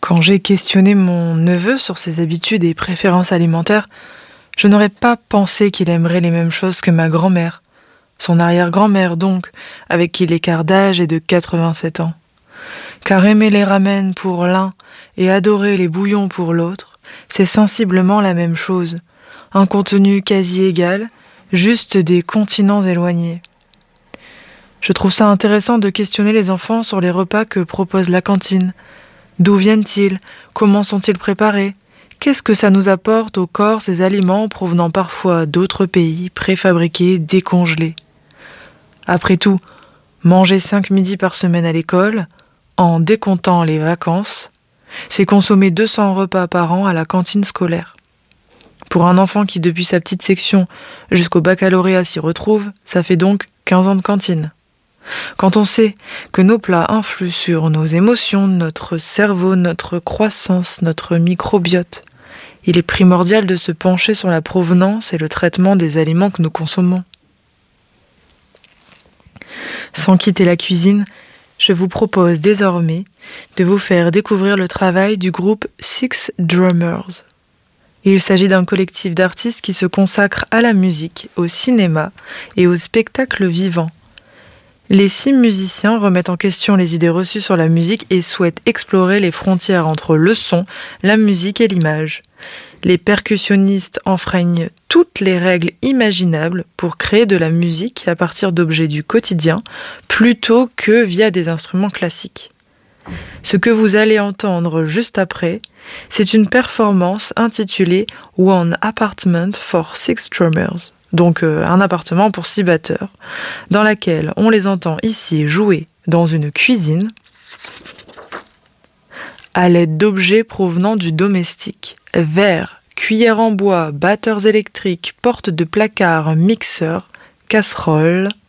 Quand j'ai questionné mon neveu sur ses habitudes et préférences alimentaires, je n'aurais pas pensé qu'il aimerait les mêmes choses que ma grand-mère, son arrière-grand-mère donc, avec qui l'écart d'âge est de 87 ans. Car aimer les ramen pour l'un et adorer les bouillons pour l'autre, c'est sensiblement la même chose, un contenu quasi égal, juste des continents éloignés. Je trouve ça intéressant de questionner les enfants sur les repas que propose la cantine. D'où viennent-ils? Comment sont-ils préparés? Qu'est-ce que ça nous apporte au corps ces aliments provenant parfois d'autres pays, préfabriqués, décongelés? Après tout, manger 5 midis par semaine à l'école, en décomptant les vacances, c'est consommer 200 repas par an à la cantine scolaire. Pour un enfant qui, depuis sa petite section jusqu'au baccalauréat s'y retrouve, ça fait donc 15 ans de cantine. Quand on sait que nos plats influent sur nos émotions, notre cerveau, notre croissance, notre microbiote, il est primordial de se pencher sur la provenance et le traitement des aliments que nous consommons. Sans quitter la cuisine, je vous propose désormais de vous faire découvrir le travail du groupe Six Drummers. Il s'agit d'un collectif d'artistes qui se consacre à la musique, au cinéma et au spectacle vivant. Les 6 musiciens remettent en question les idées reçues sur la musique et souhaitent explorer les frontières entre le son, la musique et l'image. Les percussionnistes enfreignent toutes les règles imaginables pour créer de la musique à partir d'objets du quotidien plutôt que via des instruments classiques. Ce que vous allez entendre juste après, c'est une performance intitulée One Apartment for Six Drummers. Donc un appartement pour 6 batteurs, dans laquelle on les entend ici jouer dans une cuisine à l'aide d'objets provenant du domestique. Verres, cuillères en bois, batteurs électriques, portes de placard, mixeurs, casseroles,